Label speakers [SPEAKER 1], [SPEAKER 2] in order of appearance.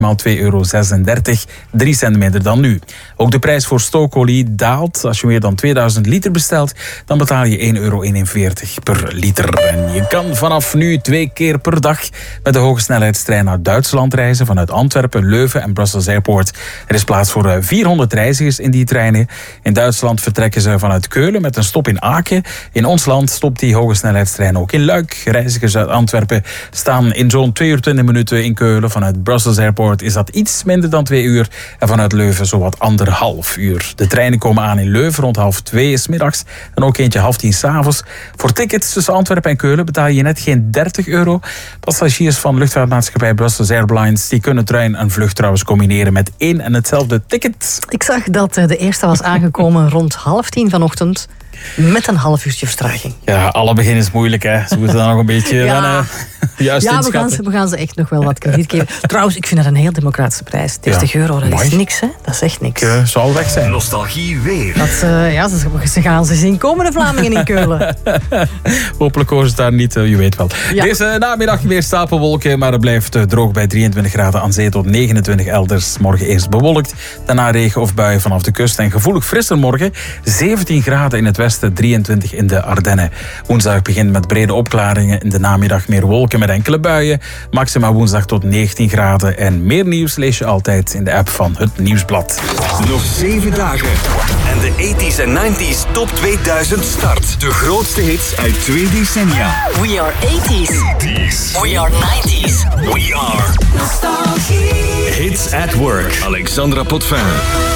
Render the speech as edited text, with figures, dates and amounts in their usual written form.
[SPEAKER 1] maal €2,36, 3 cent minder dan nu. Ook de prijs voor stookolie daalt. Als je meer dan 2000 liter bestelt, dan betaal je €1,41 per liter. En je kan vanaf nu 2 keer per dag met de hogesnelheidstrein naar Duitsland reizen, vanuit Antwerpen, Leuven en Brussels Airport. Er is plaats voor 400 reizigers in die treinen. In Duitsland vertrekken ze vanuit Keulen met een stop in Aken. In ons land stopt die hogesnelheidstrein ook in Luik. Reizigers uit Antwerpen staan in zo'n 2 uur 20 minuten in Keulen. Vanuit Brussels Airport is dat iets minder dan 2 uur. En vanuit Leuven zowat 1,5 uur. De treinen komen aan in Leuven rond 1:30 's middags. En ook eentje 1:30 's avonds. Voor tickets tussen Antwerpen en Keulen betaal je net geen €30. Passagiers van luchtvaartmaatschappij Brussels Airlines die kunnen trein en vlucht trouwens combineren met één en hetzelfde ticket.
[SPEAKER 2] Ik zag dat de eerste was aangekomen rond 9:30 vanochtend. Met een half uurtje vertraging.
[SPEAKER 1] Ja, alle begin is moeilijk, hè. Ze moeten dan nog een beetje juist inschatten.
[SPEAKER 2] We gaan ze echt nog wel wat krediet geven. Trouwens, ik vind dat een heel democratische prijs. €30, dat is niks, hè. Dat is echt niks.
[SPEAKER 1] Zal weg zijn.
[SPEAKER 3] Nostalgie weer.
[SPEAKER 2] Ze gaan ze zien komen, de Vlamingen in Keulen.
[SPEAKER 1] Hopelijk horen ze daar niet, je weet wel. Ja. Deze namiddag weer stapelwolken, maar het blijft droog bij 23 graden aan zee tot 29 elders. Morgen eerst bewolkt, daarna regen of buien vanaf de kust en gevoelig frisser morgen. 17 graden in het westen, 23 in de Ardennen. Woensdag begint met brede opklaringen, in de namiddag meer wolken met enkele buien. Maxima woensdag tot 19 graden en meer nieuws lees je altijd in de app van Het Nieuwsblad.
[SPEAKER 3] Nog 7 dagen en de 80s en 90s top 2000 start. De grootste hits uit 2 decennia.
[SPEAKER 4] We are 80s. We are 90s.
[SPEAKER 3] We are
[SPEAKER 4] Nostalgie.
[SPEAKER 3] Hits at Work. Alexandra Potvin.